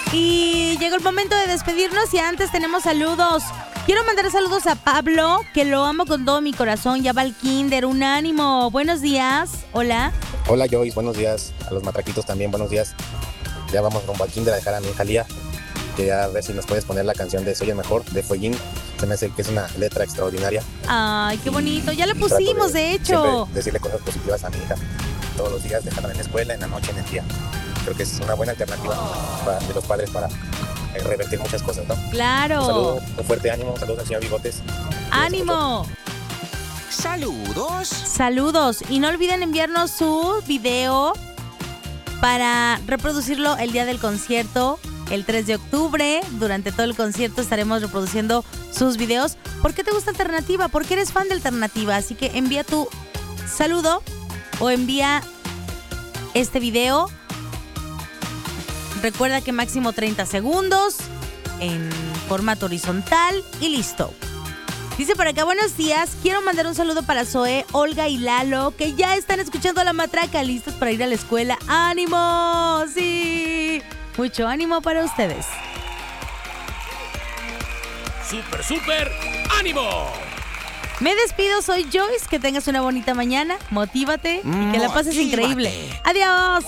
Y llegó el momento de despedirnos y antes tenemos saludos. Quiero mandar saludos a Pablo, que lo amo con todo mi corazón. Ya va al kinder, un ánimo. Buenos días. Hola. Hola Joyce, buenos días. A los matraquitos también, buenos días. Ya vamos rumbo al kinder a dejar a mi hija Lía. Que a ver si nos puedes poner la canción de Soy el Mejor, de Fueguín. Se me hace que es una letra extraordinaria. Ay, qué bonito. Ya la pusimos, de hecho. Decirle cosas positivas a mi hija. Todos los días, dejarla en la escuela, en la noche, en el día. Creo que es una buena alternativa de los padres para revertir muchas cosas, ¿no? Claro. Un saludo, un fuerte ánimo, un saludo al señor Bigotes. ¡Ánimo! Saludos. Saludos. Y no olviden enviarnos su video para reproducirlo el día del concierto, el 3 de octubre. Durante todo el concierto estaremos reproduciendo sus videos. ¿Por qué te gusta Alternativa? Porque eres fan de Alternativa. Así que envía tu saludo o envía este video. Recuerda que máximo 30 segundos en formato horizontal y listo. Dice por acá, buenos días, quiero mandar un saludo para Zoe, Olga y Lalo, que ya están escuchando La Matraca, listos para ir a la escuela. ¡Ánimo! ¡Sí! Mucho ánimo para ustedes. ¡Súper, ánimo! Me despido, soy Joyce, que tengas una bonita mañana, motívate y que la pases increíble. ¡Adiós!